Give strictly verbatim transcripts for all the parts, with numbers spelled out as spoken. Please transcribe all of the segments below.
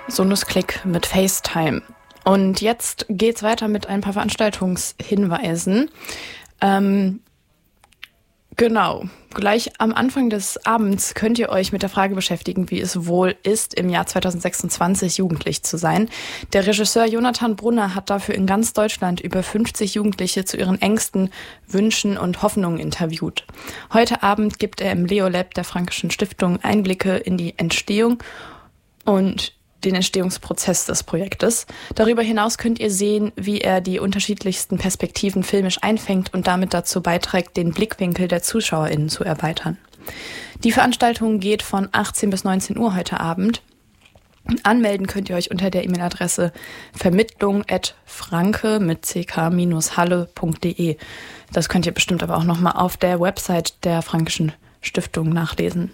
Sonusklick mit FaceTime. Und jetzt geht's weiter mit ein paar Veranstaltungshinweisen. Ähm, genau, gleich am Anfang des Abends könnt ihr euch mit der Frage beschäftigen, wie es wohl ist, im Jahr zweitausendsechsundzwanzig jugendlich zu sein. Der Regisseur Jonathan Brunner hat dafür in ganz Deutschland über fünfzig Jugendliche zu ihren Ängsten, Wünschen und Hoffnungen interviewt. Heute Abend gibt er im Leo Lab der Fränkischen Stiftung Einblicke in die Entstehung und den Entstehungsprozess des Projektes. Darüber hinaus könnt ihr sehen, wie er die unterschiedlichsten Perspektiven filmisch einfängt und damit dazu beiträgt, den Blickwinkel der ZuschauerInnen zu erweitern. Die Veranstaltung geht von achtzehn bis neunzehn Uhr heute Abend. Anmelden könnt ihr euch unter der E-Mail-Adresse vermittlung at franke mit ck-halle punkt de. Das könnt ihr bestimmt aber auch nochmal auf der Website der Fränkischen Stiftung nachlesen.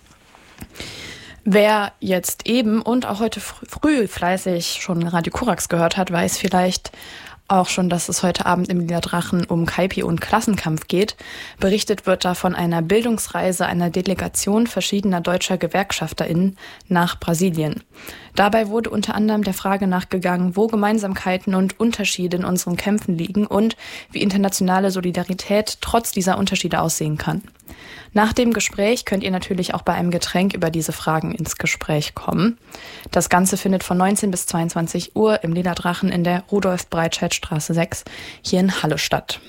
Wer jetzt eben und auch heute früh fleißig schon Radio Korax gehört hat, weiß vielleicht auch schon, dass es heute Abend im Lila Drachen um Kaipi und Klassenkampf geht. Berichtet wird da von einer Bildungsreise einer Delegation verschiedener deutscher GewerkschafterInnen nach Brasilien. Dabei wurde unter anderem der Frage nachgegangen, wo Gemeinsamkeiten und Unterschiede in unseren Kämpfen liegen und wie internationale Solidarität trotz dieser Unterschiede aussehen kann. Nach dem Gespräch könnt ihr natürlich auch bei einem Getränk über diese Fragen ins Gespräch kommen. Das Ganze findet von neunzehn bis zweiundzwanzig Uhr im Lila Drachen in der Rudolf-Breitscheid-Straße sechs hier in Halle statt.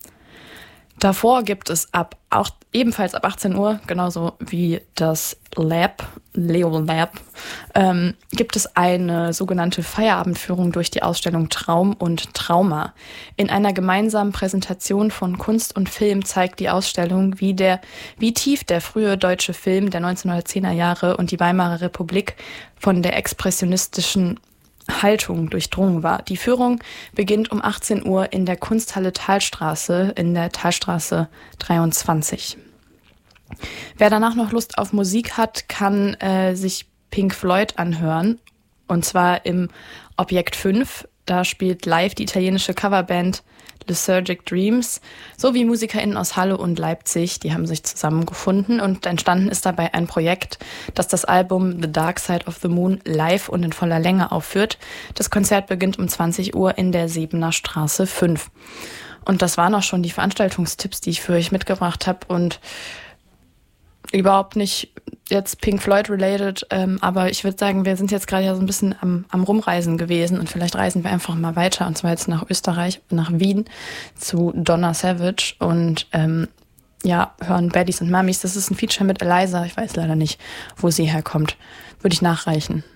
Davor gibt es ab auch ebenfalls ab achtzehn Uhr, genauso wie das Lab, Leo Lab, ähm, gibt es eine sogenannte Feierabendführung durch die Ausstellung Traum und Trauma. In einer gemeinsamen Präsentation von Kunst und Film zeigt die Ausstellung, wie der, wie tief der frühe deutsche Film der neunzehnhundertzehner Jahre und die Weimarer Republik von der expressionistischen Haltung durchdrungen war. Die Führung beginnt um achtzehn Uhr in der Kunsthalle Thalstraße in der Thalstraße dreiundzwanzig. Wer danach noch Lust auf Musik hat, kann äh, sich Pink Floyd anhören. Und zwar im Objekt fünf. Da spielt live die italienische Coverband Lysergic Dreams sowie MusikerInnen aus Halle und Leipzig. Die haben sich zusammengefunden und entstanden ist dabei ein Projekt, das das Album The Dark Side of the Moon live und in voller Länge aufführt. Das Konzert beginnt um zwanzig Uhr in der Sebener Straße fünf. Und das waren auch schon die Veranstaltungstipps, die ich für euch mitgebracht habe und überhaupt nicht jetzt Pink Floyd related, ähm, aber ich würde sagen, wir sind jetzt gerade ja so ein bisschen am, am Rumreisen gewesen und vielleicht reisen wir einfach mal weiter und zwar jetzt nach Österreich, nach Wien zu Donna Savage und ähm, ja, hören Baddies und Mummies. Das ist ein Feature mit Eliza, ich weiß leider nicht, wo sie herkommt. Würde ich nachreichen.